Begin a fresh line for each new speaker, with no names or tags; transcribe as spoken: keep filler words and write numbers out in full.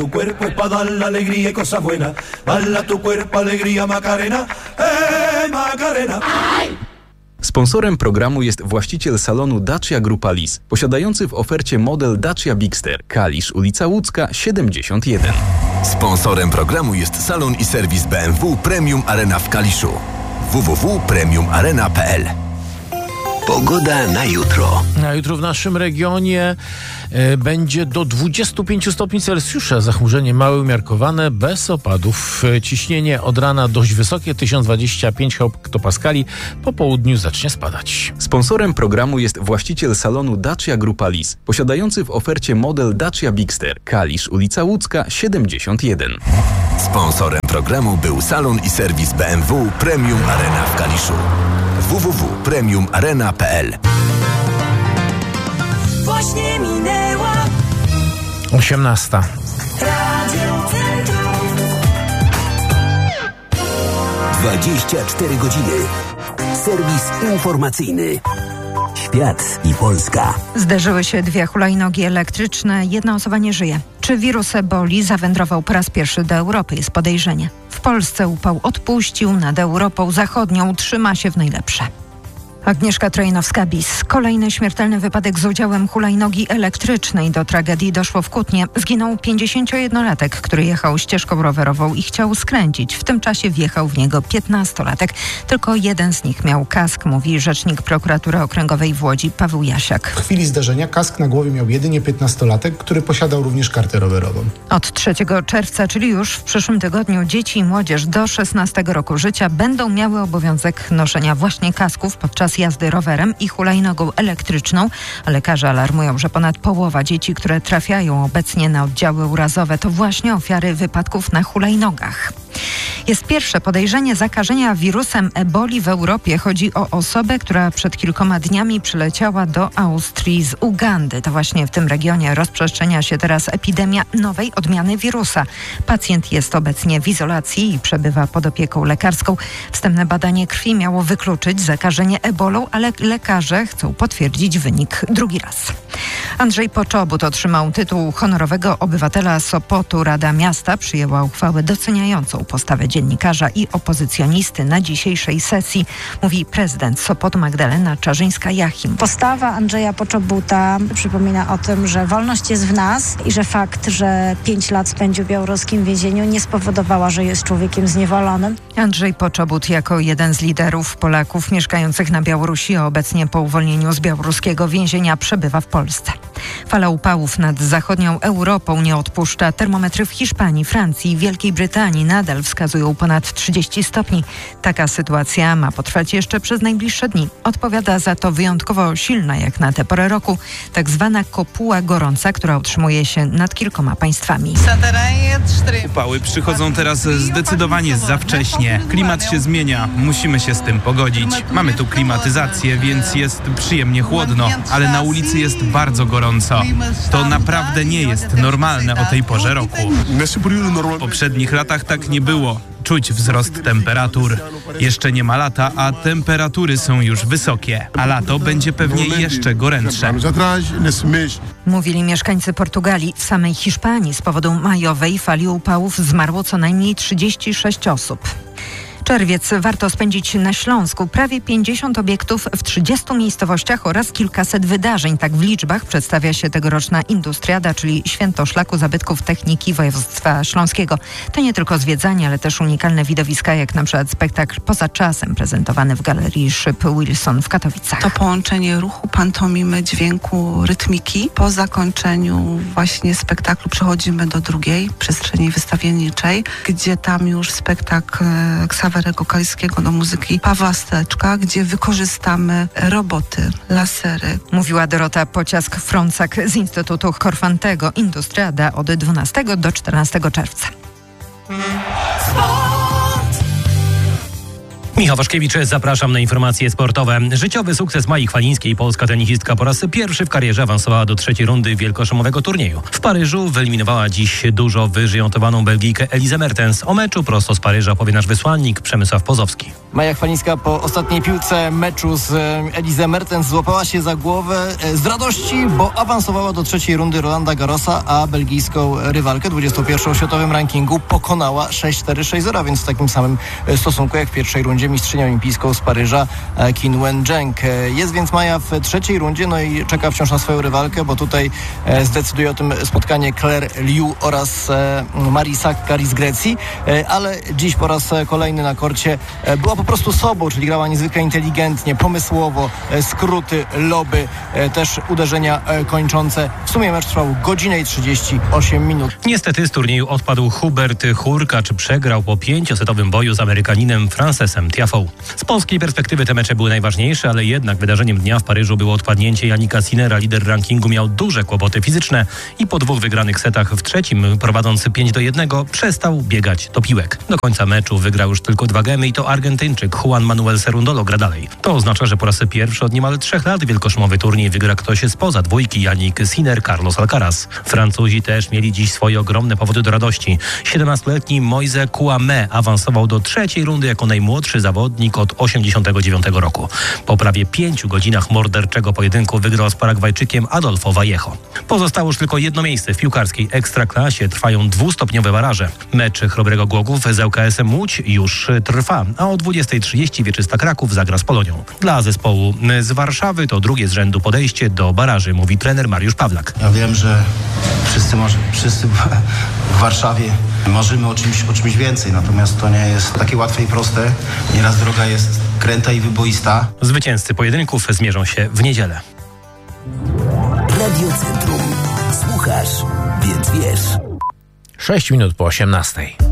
tu cuerpo es pa' dar la alegría y cosas buenas. Bala tu cuerpo, alegría, Macarena, eh, Macarena.
Sponsorem programu jest właściciel salonu Dacia Grupa Lis, posiadający w ofercie model Dacia Bigster, Kalisz, ulica Łódzka, siedemdziesiąt jeden.
Sponsorem programu jest salon i serwis B M W Premium Arena w Kaliszu. w w w kropka premium arena kropka p l. Pogoda na jutro.
Na jutro w naszym regionie e, będzie do dwudziestu pięciu stopni Celsjusza. Zachmurzenie małe umiarkowane, bez opadów. E, ciśnienie od rana dość wysokie, tysiąc dwadzieścia pięć hektopaskali. Po południu zacznie spadać.
Sponsorem programu jest właściciel salonu Dacia Grupa Lis, posiadający w ofercie model Dacia Bigster, Kalisz, ulica Łódzka, siedemdziesiąt jeden.
Sponsorem programu był salon i serwis B M W Premium Arena w Kaliszu. w w w kropka premium arena kropka p l.
Właśnie minęła
osiemnasta.
Radio Centrum.
dwadzieścia cztery godziny. Serwis informacyjny. Świat i Polska.
Zderzyły się dwie hulajnogi elektryczne. Jedna osoba nie żyje. Czy wirus eboli zawędrował po raz pierwszy do Europy? Jest podejrzenie. W Polsce upał odpuścił, nad Europą Zachodnią trzyma się w najlepsze. Agnieszka Trojnowska-Bis. Kolejny śmiertelny wypadek z udziałem hulajnogi elektrycznej. Do tragedii doszło w Kutnie. Zginął pięćdziesięciojednolatek, który jechał ścieżką rowerową i chciał skręcić. W tym czasie wjechał w niego piętnastolatek. Tylko jeden z nich miał kask, mówi rzecznik prokuratury okręgowej w Łodzi Paweł Jasiak.
W chwili zdarzenia kask na głowie miał jedynie piętnastolatek, który posiadał również kartę rowerową.
Od trzeciego czerwca, czyli już w przyszłym tygodniu, dzieci i młodzież do szesnastego roku życia będą miały obowiązek noszenia właśnie kasków podczas jazdy rowerem i hulajnogą elektryczną. Lekarze alarmują, że ponad połowa dzieci, które trafiają obecnie na oddziały urazowe, to właśnie ofiary wypadków na hulajnogach. Jest pierwsze podejrzenie zakażenia wirusem eboli w Europie. Chodzi o osobę, która przed kilkoma dniami przyleciała do Austrii z Ugandy. To właśnie w tym regionie rozprzestrzenia się teraz epidemia nowej odmiany wirusa. Pacjent jest obecnie w izolacji i przebywa pod opieką lekarską. Wstępne badanie krwi miało wykluczyć zakażenie ebolą, ale lekarze chcą potwierdzić wynik drugi raz. Andrzej Poczobut otrzymał tytuł honorowego obywatela Sopotu. Rada Miasta przyjęła uchwałę doceniającą postawę dziennikarza i opozycjonisty na dzisiejszej sesji, mówi prezydent Sopotu Magdalena Czarzyńska-Jachim.
Postawa Andrzeja Poczobuta przypomina o tym, że wolność jest w nas i że fakt, że pięć lat spędził w białoruskim więzieniu, nie spowodowała, że jest człowiekiem zniewolonym.
Andrzej Poczobut jako jeden z liderów Polaków mieszkających na Białorusi, a obecnie po uwolnieniu z białoruskiego więzienia przebywa w Polsce. Fala upałów nad zachodnią Europą nie odpuszcza. Termometry w Hiszpanii, Francji i Wielkiej Brytanii nadal wskazują ponad trzydzieści stopni. Taka sytuacja ma potrwać jeszcze przez najbliższe dni. Odpowiada za to wyjątkowo silna jak na tę porę roku tak zwana kopuła gorąca, która utrzymuje się nad kilkoma państwami.
Upały przychodzą teraz zdecydowanie za wcześnie. Klimat się zmienia, musimy się z tym pogodzić. Mamy tu klimatyzację, więc jest przyjemnie chłodno, ale na ulicy jest bardzo gorąco. To naprawdę nie jest normalne o tej porze roku. W poprzednich latach tak nie było. Czuć wzrost temperatur. Jeszcze nie ma lata, a temperatury są już wysokie. A lato będzie pewnie jeszcze gorętsze.
Mówili mieszkańcy Portugalii. W samej Hiszpanii z powodu majowej fali upałów zmarło co najmniej trzydzieści sześć osób. Czerwiec warto spędzić na Śląsku. Prawie pięćdziesiąt obiektów w trzydziestu miejscowościach oraz kilkaset wydarzeń. Tak w liczbach przedstawia się tegoroczna Industriada, czyli Święto Szlaku Zabytków Techniki Województwa Śląskiego. To nie tylko zwiedzanie, ale też unikalne widowiska, jak na przykład spektakl Poza czasem prezentowany w Galerii Szyb Wilson w Katowicach.
To połączenie ruchu, pantomimy, dźwięku, rytmiki. Po zakończeniu właśnie spektaklu przechodzimy do drugiej przestrzeni wystawienniczej, gdzie tam już spektakl Ksawerego Kaliskiego do muzyki Pawła Steczka, gdzie wykorzystamy roboty, lasery.
Mówiła Dorota Pociask-Frącak z Instytutu Korfantego. Industriada od dwunastego do czternastego czerwca.
Michał Waszkiewicz, zapraszam na informacje sportowe. Życiowy sukces Mai Chwalińskiej. Polska tenisistka po raz pierwszy w karierze awansowała do trzeciej rundy wielkoszlemowego turnieju. W Paryżu wyeliminowała dziś dużo wyżyjątowaną Belgijkę Elizę Mertens. O meczu prosto z Paryża powie nasz wysłannik Przemysław Pozowski.
Maja Chwalińska po ostatniej piłce meczu z Elizę Mertens złapała się za głowę z radości, bo awansowała do trzeciej rundy Rolanda Garrosa, a belgijską rywalkę dwudziestą pierwszą w światowym rankingu pokonała sześć cztery sześć zero, więc w takim samym stosunku jak w pierwszej rundzie mistrzynią olimpijską z Paryża Qin Wen-zheng. Jest więc Maja w trzeciej rundzie, no i czeka wciąż na swoją rywalkę, bo tutaj zdecyduje o tym spotkanie Claire Liu oraz Marii Sakkari z Grecji, ale dziś po raz kolejny na korcie była po prostu sobą, czyli grała niezwykle inteligentnie, pomysłowo, skróty, loby, też uderzenia kończące. W sumie mecz trwał godzinę i trzydzieści osiem minut.
Niestety z turnieju odpadł Hubert Hurkacz, przegrał po pięciosetowym boju z Amerykaninem Francesem Tiafoe. Z polskiej perspektywy te mecze były najważniejsze, ale jednak wydarzeniem dnia w Paryżu było odpadnięcie Jannika Sinnera. Lider rankingu miał duże kłopoty fizyczne i po dwóch wygranych setach w trzecim, prowadząc pięć do jednego, przestał biegać do piłek. Do końca meczu wygrał już tylko dwa gemy i to Argentyńczyk Juan Manuel Cerundolo gra dalej. To oznacza, że po raz pierwszy od niemal trzech lat wielkoszemowy turniej wygra ktoś spoza dwójki Jannik Sinner, Carlos Alcaraz. Francuzi też mieli dziś swoje ogromne powody do radości. siedemnastoletni Moise Kouame awansował do trzeciej rundy jako najmłodszy zawodnik od osiemdziesiątego dziewiątego roku. Po prawie pięciu godzinach morderczego pojedynku wygrał z Paragwajczykiem Adolfo Vallejo. Pozostało już tylko jedno miejsce w piłkarskiej ekstraklasie. Trwają dwustopniowe baraże. Mecz Chrobrego Głogów z L K S em Łódź już trwa, a o dwudziestej trzydzieści Wieczysta Kraków zagra z Polonią. Dla zespołu z Warszawy to drugie z rzędu podejście do baraży, mówi trener Mariusz Pawlak.
Ja wiem, że wszyscy, może, wszyscy w Warszawie marzymy o czymś, o czymś więcej, natomiast to nie jest takie łatwe i proste. Nieraz droga jest kręta i wyboista.
Zwycięzcy pojedynków zmierzą się w niedzielę.
Radio Centrum. Słuchasz, więc wiesz.
sześć minut po osiemnastej.